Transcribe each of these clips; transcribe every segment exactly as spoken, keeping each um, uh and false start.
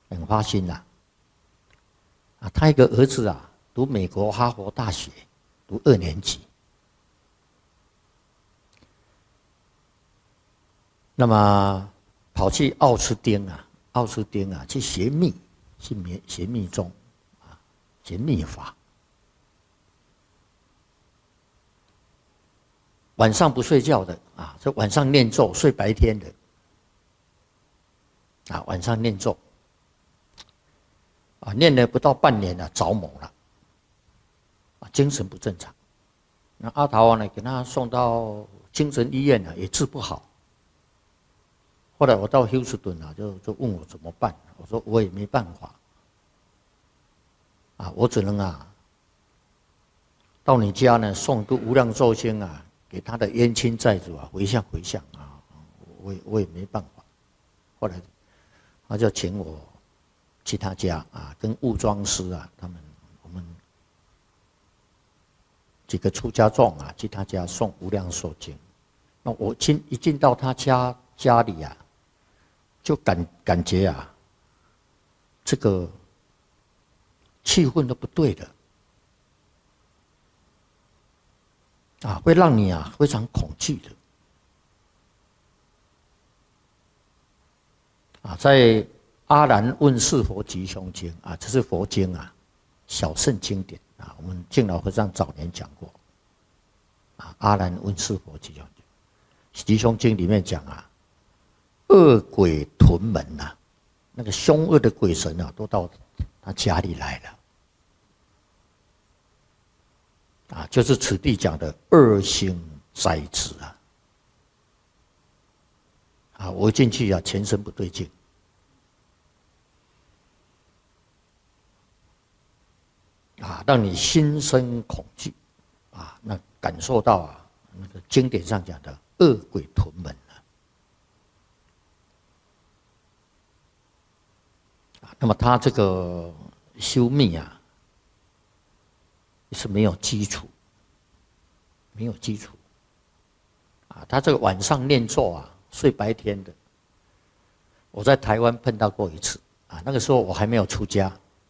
很花心啦、啊。啊，他一个儿子啊，读美国哈佛大学，读二年级。那么跑去奥斯汀啊，奥斯汀啊，去学密，去学密宗，啊，学密法。晚上不睡觉的啊，这晚上念咒，睡白天的。啊，晚上念咒，啊，念了不到半年了，着魔了，啊，精神不正常。那阿桃呢，给他送到精神医院了，也治不好。后来我到休斯顿啊，就就问我怎么办，我说我也没办法，啊，我只能啊，到你家呢诵读无量寿经啊，给他的冤亲债主啊回向回向啊，我也我也没办法。后来他就请我去他家啊，跟悟庄师啊，他们我们几个出家众啊，去他家诵无量寿经。那我进一进到他家家里啊，就感感觉啊，这个气氛都不对的，啊，会让你啊非常恐惧的。啊，在《阿难问世佛吉凶经》啊，这是佛经啊，小乘经典啊，我们敬老和尚早年讲过。啊，《阿难问世佛吉凶经》，吉凶经里面讲啊，恶鬼屯门呐、啊，那个凶恶的鬼神啊，都到他家里来了。啊，就是此地讲的恶星灾子啊。啊，我进去啊，全身不对劲，啊，让你心生恐惧，啊，那感受到啊，那个经典上讲的恶鬼屯门了，啊，那么他这个修密啊，是没有基础，没有基础，啊，他这个晚上念咒啊。睡白天的，我在台湾碰到过一次啊，那个时候我还没有出家，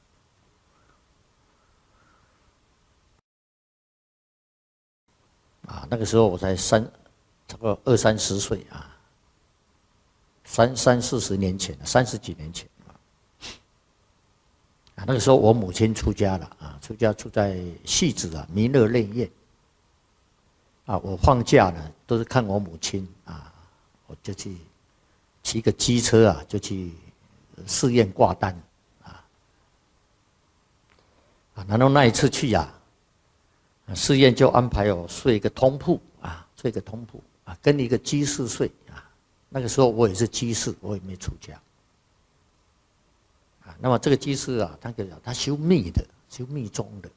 啊，那个时候我才三，差不多二三十岁啊，三三四十年前，三十几年前啊，那个时候我母亲出家了啊，出家住在汐止啊弥勒内院，啊，我放假呢都是看我母亲啊。我就去骑个机车啊，就去寺院挂单啊。啊，然后那一次去啊，寺院就安排我睡一个通铺啊，睡个通铺啊，跟一个居士睡啊。那个时候我也是居士，我也没出家。啊，那么这个居士啊，他给他修密的，修密宗的。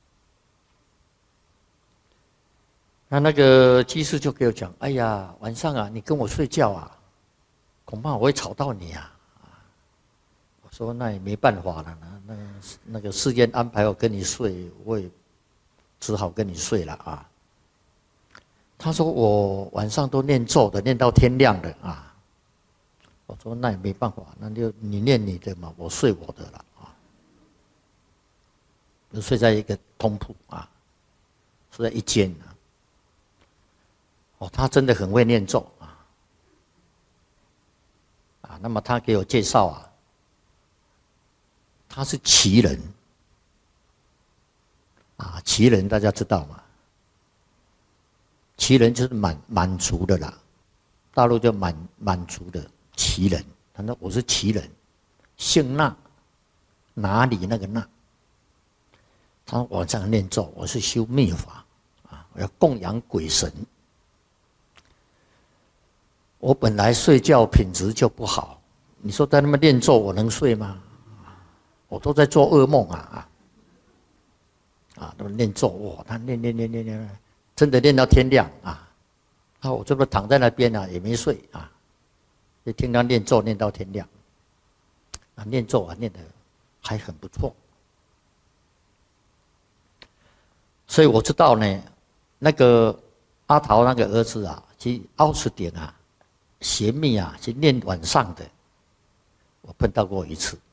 那那个居士就给我讲，哎呀，晚上啊，你跟我睡觉啊，恐怕我会吵到你啊。我说那也没办法了，那那个寺院安排我跟你睡，我也只好跟你睡了啊。他说我晚上都念咒的，念到天亮的啊。我说那也没办法，那就你念你的嘛，我睡我的了啊。就睡在一个通铺啊，睡在一间啊。哦，他真的很会念咒啊！啊，那么他给我介绍啊，他是奇人啊，奇人大家知道吗？奇人就是满满族的啦，大陆叫满满族的奇人。他说我是奇人，姓那，哪里那个那？他说晚上念咒，我是修密法啊，我要供养鬼神。我本来睡觉品质就不好，你说在那么念咒，我能睡吗？我都在做噩梦啊！啊，那么念咒，哇，他念念念念念，真的念到天亮啊！啊，我这不躺在那边啊，也没睡啊，就听他念咒念到天亮。啊，念咒啊，念得还很不错。所以我知道呢，那个阿桃那个儿子啊，去奥斯汀啊。邪密啊，去念晚上的，我碰到过一次